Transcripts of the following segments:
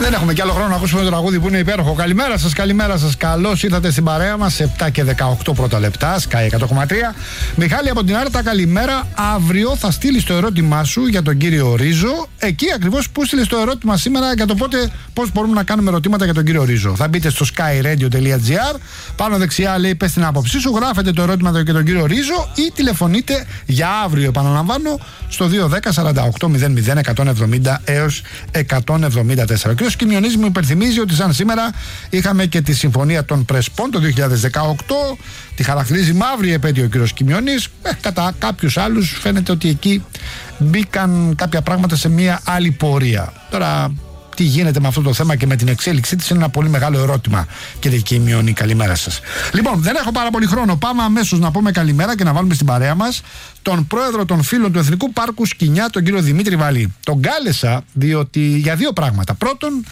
Δεν έχουμε κι άλλο χρόνο να ακούσουμε το τραγούδι που είναι υπέροχο. Καλημέρα σας, καλημέρα σας. Καλώς ήρθατε στην παρέα μας. 7 και 18 πρώτα λεπτά. Sky 100,3. Μιχάλη από την Άρτα, καλημέρα. Αύριο θα στείλεις το ερώτημά σου για τον κύριο Ρίζο. Εκεί ακριβώς που στείλεις το ερώτημα σήμερα για το πώς μπορούμε να κάνουμε ερωτήματα για τον κύριο Ρίζο. Θα μπείτε στο skyradio.gr. Πάνω δεξιά λέει πες την άποψή σου. Γράφετε το ερώτημα για τον κύριο Ρίζο ή τηλεφωνείτε για αύριο, επαναλαμβάνω, στο 210 48 00 170 έως 174. Ο κ. Κιμιονής μου υπενθυμίζει ότι σαν σήμερα είχαμε και τη συμφωνία των Πρεσπών το 2018. Τη χαρακτηρίζει μαύρη επέτειο ο κ. Κιμιονής. Κατά κάποιους άλλους φαίνεται ότι εκεί μπήκαν κάποια πράγματα σε μια άλλη πορεία. Τώρα τι γίνεται με αυτό το θέμα και με την εξέλιξή της είναι ένα πολύ μεγάλο ερώτημα, κύριε Κιμιονή. Καλημέρα σας. Λοιπόν, δεν έχω πάρα πολύ χρόνο. Πάμε αμέσως να πούμε καλημέρα και να βάλουμε στην παρέα μας τον πρόεδρο των φίλων του Εθνικού Πάρκου Σκοινιά, τον κύριο Δημήτρη Βαλή. Τον κάλεσα για δύο πράγματα. Πρώτον,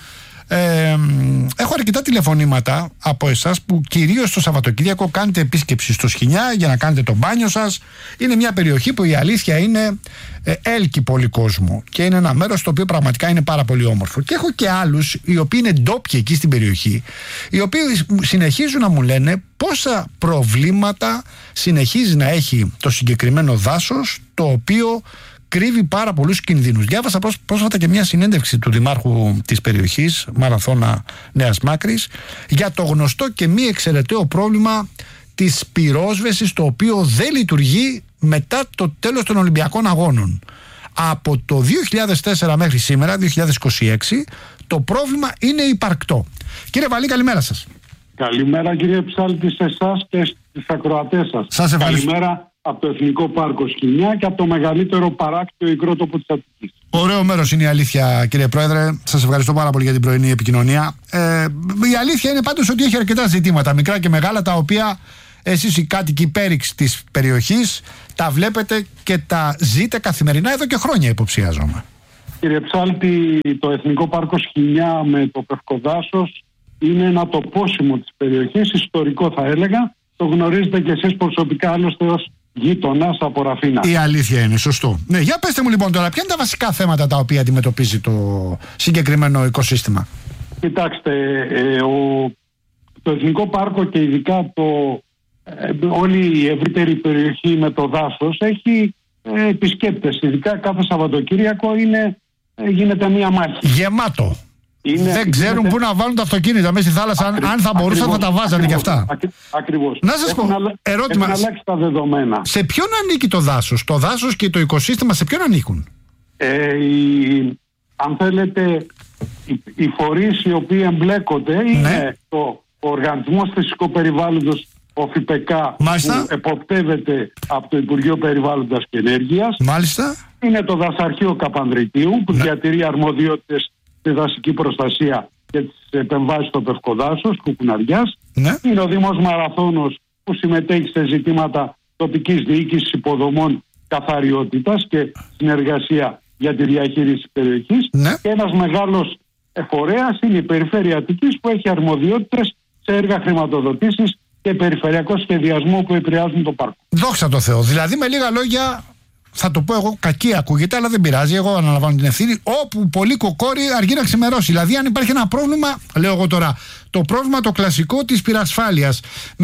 έχω αρκετά τηλεφωνήματα από εσάς που κυρίως το Σαββατοκύριακο κάνετε επίσκεψη στο Σκοινιά για να κάνετε το μπάνιο σας. Είναι μια περιοχή που η αλήθεια είναι έλκει πολύ κόσμο και είναι ένα μέρος το οποίο πραγματικά είναι πάρα πολύ όμορφο. Και έχω και άλλους οι οποίοι είναι ντόπιοι εκεί στην περιοχή, οι οποίοι συνεχίζουν να μου λένε πόσα προβλήματα συνεχίζει να έχει το συγκεκριμένο δάσος, το οποίο κρύβει πάρα πολλούς κινδύνους. Διάβασα πρόσφατα και μια συνέντευξη του δημάρχου της περιοχής, Μαραθώνα Νέας Μάκρης, για το γνωστό και μη εξαιρεταίο πρόβλημα της πυρόσβεσης, το οποίο δεν λειτουργεί μετά το τέλος των Ολυμπιακών Αγώνων. Από το 2004 μέχρι σήμερα, 2026, το πρόβλημα είναι υπαρκτό. Κύριε Βαλή, καλημέρα σας. Καλημέρα κύριε Ψάλτη, σε εσάς και στις ακροατές σας. Σας ευχαριστώ. Καλημέρα από το Εθνικό Πάρκο Σκοινιά και από το μεγαλύτερο παράκτιο υγρότοπο της Αττικής. Ωραίο μέρος είναι η αλήθεια, κύριε Πρόεδρε. Σας ευχαριστώ πάρα πολύ για την πρωινή επικοινωνία. Η αλήθεια είναι πάντως ότι έχει αρκετά ζητήματα, μικρά και μεγάλα, τα οποία εσείς οι κάτοικοι πέριξ της περιοχής τα βλέπετε και τα ζείτε καθημερινά εδώ και χρόνια, υποψιάζομαι. Κύριε Ψάλτη, το Εθνικό Πάρκο Σκοινιά με το Πευκοδάσος είναι ένα τοπόσιμο της περιοχής, ιστορικό θα έλεγα. Το γνωρίζετε και εσείς προσωπικά, άλλωστε, ως γείτονας από Ραφίνα. Η αλήθεια είναι, σωστό. Ναι, για πέστε μου λοιπόν τώρα, ποια είναι τα βασικά θέματα τα οποία αντιμετωπίζει το συγκεκριμένο οικοσύστημα? Κοιτάξτε, το Εθνικό Πάρκο και ειδικά όλη η ευρύτερη περιοχή με το δάσος έχει επισκέπτες. Ειδικά κάθε Σαββατοκύριακο γίνεται μία μάχη. Γεμάτο. Δεν ξέρουν πού να βάλουν τα αυτοκίνητα μέσα στη θάλασσα. Αν θα μπορούσαν θα τα βάζανε κι αυτά. Ακριβώς. Να σας πω, ερώτημα. Έχουν αλλάξει τα δεδομένα. Σε ποιον ανήκει το δάσος? Το δάσος και το οικοσύστημα σε ποιον ανήκουν? Αν θέλετε, οι φορείς οι οποίοι εμπλέκονται είναι ο Οργανισμός Φυσικού Περιβάλλοντος, ο ΦΠΚ, που εποπτεύεται από το Υπουργείο Περιβάλλοντος και Ενέργειας. Μάλιστα. Είναι το Δασαρχείο Καπανδριτίου που διατηρεί αρμοδιότητες στη δασική προστασία και τις επεμβάσεις στο Πευκοδάσος, Κουκουναριάς. Είναι ο Δήμος Μαραθώνος που συμμετέχει σε ζητήματα τοπικής διοίκησης, υποδομών, καθαριότητας και συνεργασία για τη διαχείριση της περιοχής. Και ένας μεγάλος φορέας είναι η Περιφέρεια Αττικής που έχει αρμοδιότητες σε έργα χρηματοδοτήσεις και περιφερειακό σχεδιασμό που επηρεάζουν το πάρκο. Δόξα τω Θεώ. Δηλαδή, με λίγα λόγια, θα το πω εγώ, κακή ακούγεται, αλλά δεν πειράζει. Εγώ αναλαμβάνω την ευθύνη. Όπου πολύ κοκόρι αργεί να ξημερώσει. Δηλαδή, αν υπάρχει ένα πρόβλημα, λέω εγώ τώρα, το πρόβλημα το κλασικό της πυρασφάλειας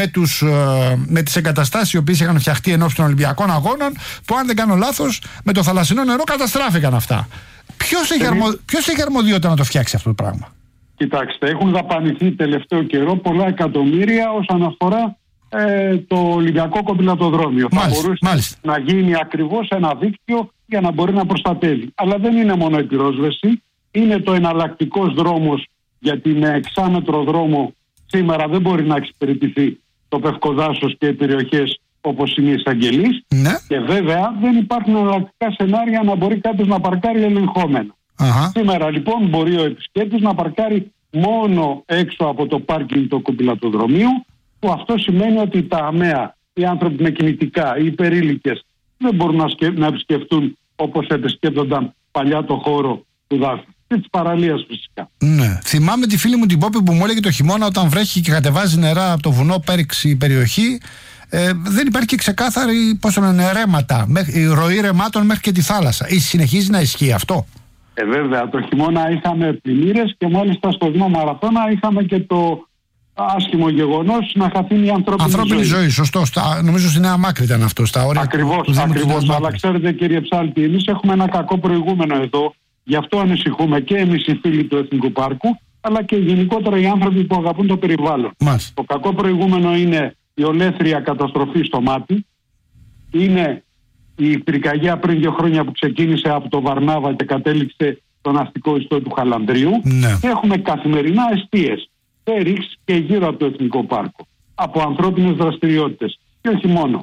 με τις εγκαταστάσεις οι οποίες είχαν φτιαχτεί ενώπιον των Ολυμπιακών Αγώνων, που αν δεν κάνω λάθος, με το θαλασσινό νερό καταστράφηκαν αυτά. Ποιος έχει αρμοδιότητα να το φτιάξει αυτό το πράγμα? Κοιτάξτε, έχουν δαπανηθεί τελευταίο καιρό πολλά εκατομμύρια όσον αφορά το Ολυμπιακό Κοπηλατοδρόμιο. Θα μπορούσε να γίνει ακριβώς ένα δίκτυο για να μπορεί να προστατεύει. Αλλά δεν είναι μόνο η πυρόσβεση, είναι το εναλλακτικός δρόμος, γιατί με εξάμετρο δρόμο σήμερα δεν μπορεί να εξυπηρετηθεί το Πευκοδάσος και οι περιοχές όπως είναι η Εισαγγελής. Και βέβαια δεν υπάρχουν εναλλακτικά σενάρια να μπορεί κάποιος να παρκάρει ελεγχόμενα. Σήμερα λοιπόν μπορεί ο επισκέπτης να παρκάρει μόνο έξω από το πάρκινγκ του Κοπηλατοδρομίου, που αυτό σημαίνει ότι τα ΑΜΕΑ, οι άνθρωποι με κινητικά, οι υπερήλικες δεν μπορούν να επισκεφτούν όπως επισκέπτονταν παλιά το χώρο του δάσους και της παραλίας φυσικά. Ναι. Θυμάμαι τη φίλη μου την Πόπη που μου έλεγε το χειμώνα, όταν βρέχει και κατεβάζει νερά από το βουνό Πέριξ η περιοχή, δεν υπάρχει και ξεκάθαρη ρέματα, η ροή ρεμάτων μέχρι και τη θάλασσα. Συνεχίζει να ισχύει αυτό? Βέβαια, το χειμώνα είχαμε πλημμύρες και μάλιστα στο Δήμο Μαραθώνα είχαμε και το άσχημο γεγονός να χαθεί η ανθρώπινη ζωή. Σωστό. Νομίζω στην Νέα Μάκρη ήταν αυτό, στα όρια. Ακριβώς. Αλλά ξέρετε, κύριε Ψάλτη, εμείς έχουμε ένα κακό προηγούμενο εδώ. Γι' αυτό ανησυχούμε και εμείς οι φίλοι του Εθνικού Πάρκου, αλλά και γενικότερα οι άνθρωποι που αγαπούν το περιβάλλον. Το κακό προηγούμενο είναι η ολέθρια καταστροφή στο μάτι. Είναι η πυρκαγιά πριν 2 χρόνια που ξεκίνησε από το Βαρνάβα και κατέληξε στον αστικό ιστό του Χαλανδρίου. Ναι. Και έχουμε καθημερινά εστίες πέριξ και γύρω από το Εθνικό Πάρκο από ανθρώπινες δραστηριότητες. Και όχι μόνο.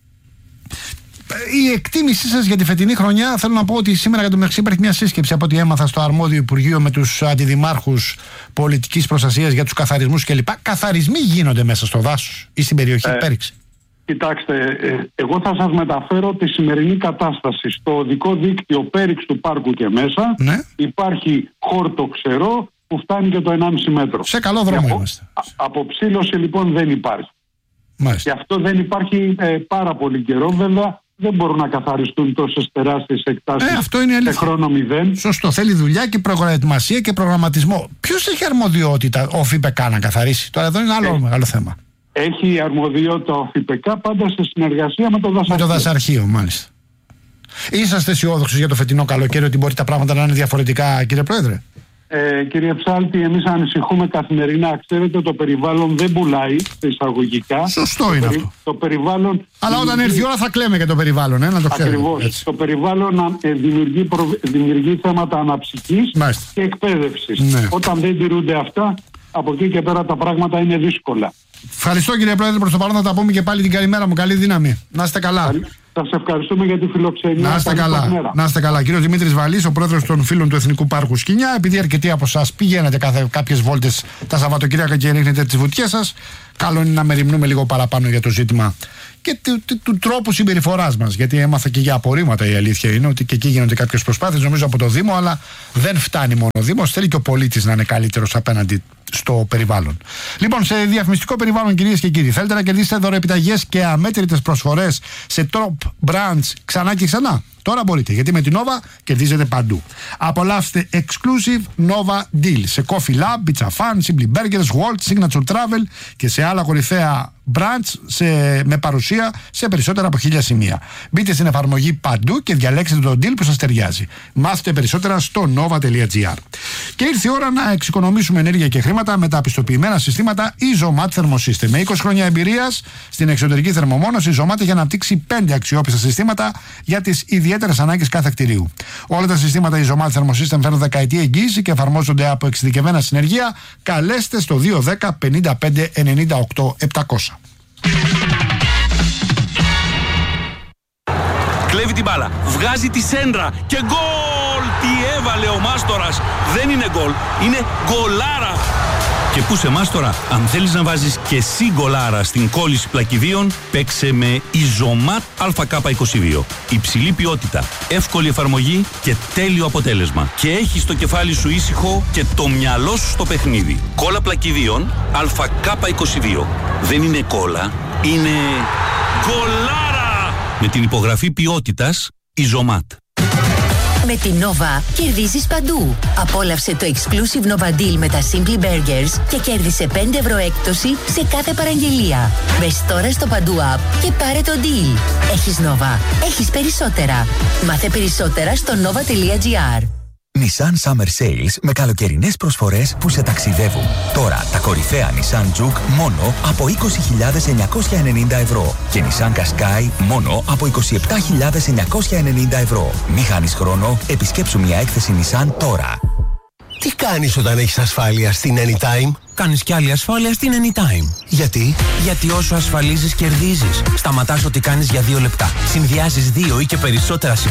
Η εκτίμησή σας για τη φετινή χρονιά, θέλω να πω ότι σήμερα για το μεταξύ υπάρχει μια σύσκεψη από ό,τι έμαθα στο αρμόδιο Υπουργείο με τους αντιδημάρχους πολιτικής προστασίας για τους καθαρισμούς κλπ. Καθαρισμοί γίνονται μέσα στο δάσος ή στην περιοχή πέριξ? Κοιτάξτε, εγώ θα σας μεταφέρω τη σημερινή κατάσταση. Στο οδικό δίκτυο πέριξ του πάρκου και μέσα υπάρχει χόρτο ξερό που φτάνει και το 1,5 μέτρο. Σε καλό δρόμο είμαστε. Αποψήλωση λοιπόν δεν υπάρχει. Και αυτό δεν υπάρχει πάρα πολύ καιρό. Βέβαια δεν μπορούν να καθαριστούν τόσες τεράστιες εκτάσεις σε χρόνο 0. Σωστό. Θέλει δουλειά και προετοιμασία και προγραμματισμό. Ποιος έχει αρμοδιότητα ο ΦΠΚ να καθαρίσει? Τώρα εδώ είναι άλλο μεγάλο θέμα. Έχει αρμοδιότητα ο ΦΠΚ πάντα σε συνεργασία με το δασαρχείο. Με το δασαρχείο, μάλιστα. Είσαστε αισιόδοξοι για το φετινό καλοκαίρι ότι μπορεί τα πράγματα να είναι διαφορετικά, κύριε Πρόεδρε? Κύριε Ψάλτη, εμείς ανησυχούμε καθημερινά. Ξέρετε, το περιβάλλον δεν πουλάει εισαγωγικά. Σωστό είναι αυτό. Το περιβάλλον. Αλλά όταν έρθει η ώρα θα κλαίμε για το περιβάλλον, να το ξέρετε. Ακριβώς. Το περιβάλλον δημιουργεί θέματα αναψυχής και εκπαίδευσης. Ναι. Όταν δεν τηρούνται αυτά, από εκεί και πέρα τα πράγματα είναι δύσκολα. Ευχαριστώ, κύριε Πρόεδρε. Προς το παρόν θα τα πούμε και πάλι την καλημέρα μου. Καλή δύναμη. Να είστε καλά. Σας ευχαριστούμε για τη φιλοξενία. Να είστε καλά. Να είστε καλά. Κύριος Δημήτρης Βαλής, ο πρόεδρος των φίλων του Εθνικού Πάρκου Σκοινιά. Επειδή αρκετοί από εσάς πηγαίνετε κάποιες βόλτες τα Σαββατοκύριακα και ρίχνετε τις βουτιές σας, καλό είναι να μεριμνούμε λίγο παραπάνω για το ζήτημα και του τρόπου συμπεριφοράς μας. Γιατί έμαθα και για απορρίμματα, η αλήθεια είναι ότι και εκεί γίνονται κάποιες προσπάθειες, νομίζω από το Δήμο, αλλά δεν φτάνει μόνο ο Δήμος. Θέλει και ο πολίτης να είναι καλύτερος απέναντι στο περιβάλλον. Λοιπόν, σε διαφημιστικό περιβάλλον, κυρίες και κύριοι, θέλετε να κερδίσετε δωρεοεπιταγές και αμέτρητες προσφορές σε top brands ξανά και ξανά? Τώρα μπορείτε, γιατί με την Nova κερδίζετε παντού. Απολαύστε exclusive Nova Deal σε Coffee Lab, Pizza Fan, Simply Burgers, Walt, Signature Travel και σε άλλα κορυφαία brands με παρουσία σε περισσότερα από 1000 σημεία. Μπείτε στην εφαρμογή παντού και διαλέξτε τον deal που σας ταιριάζει. Μάθετε περισσότερα στο nova.gr. Και ήρθε η ώρα να εξοικονομήσουμε ενέργεια και χρήματα με τα πιστοποιημένα συστήματα Isomat Thermosystem. Με 20 χρόνια εμπειρίας στην εξωτερική θερμομόνωση, η Isomat έχει αναπτύξει 5 αξιόπιστα συστήματα για τις ιδιαίτερες ανάγκες κάθε κτηρίου. Όλα τα συστήματα Isomat Thermosystem φέρνουν δεκαετή εγγύηση και εφαρμόζονται από εξειδικευμένα συνεργεία. Καλέστε στο 210 55 98 700. Κλέβει την μπάλα, βγάζει τη σέντρα και γκολ! Τι έβαλε ο Μάστορας! Δεν είναι γκολ, είναι γκολάρα! Και πού σε Μάστορα, αν θέλεις να βάζεις και εσύ γκολάρα στην κόλληση πλακιδίων, παίξε με Isomat ΑΚ22. Υψηλή ποιότητα, εύκολη εφαρμογή και τέλειο αποτέλεσμα. Και έχεις το κεφάλι σου ήσυχο και το μυαλό σου στο παιχνίδι. Κόλλα πλακιδίων ΑΚ22. Δεν είναι κόλλα, είναι γκολάρα! Με την υπογραφή ποιότητας Isomat. Με την Nova κερδίζεις παντού. Απόλαυσε το exclusive Nova Deal με τα Simply Burgers και κέρδισε 5 ευρώ έκπτωση σε κάθε παραγγελία. Μπες τώρα στο Παντού App και πάρε το deal. Έχεις Nova. Έχεις περισσότερα. Μάθε περισσότερα στο nova.gr. Nissan Summer Sales με καλοκαιρινές προσφορές που σε ταξιδεύουν. Τώρα τα κορυφαία Nissan Juke μόνο από 20.990 ευρώ και Nissan Qashqai μόνο από 27.990 ευρώ. Μη χάνεις χρόνο, επισκέψου μια έκθεση Nissan τώρα. Τι κάνεις όταν έχεις ασφάλεια στην Anytime? Κάνεις κι άλλη ασφάλεια στην Anytime. Γιατί? Γιατί όσο ασφαλίζεις κερδίζεις. Σταματάς ό,τι κάνεις για 2 λεπτά. Συνδυάζεις 2 ή και περισσότερα